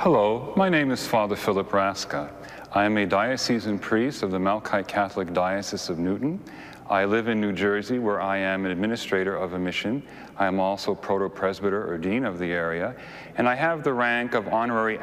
Hello, my name is Father Philip Raska. I am a diocesan priest of the Melkite Catholic Diocese of Newton. I live in New Jersey, where I am an administrator of a mission. I am also proto-presbyter or dean of the area, and I have the rank of honorary